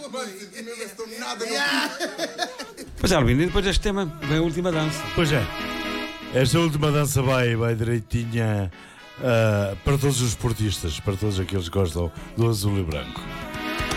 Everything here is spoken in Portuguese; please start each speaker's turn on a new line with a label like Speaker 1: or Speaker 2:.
Speaker 1: Pois é, Albino, e depois deste tema vem a última dança.
Speaker 2: Pois é. Esta última dança vai direitinha para todos os esportistas, para todos aqueles que gostam do azul e branco.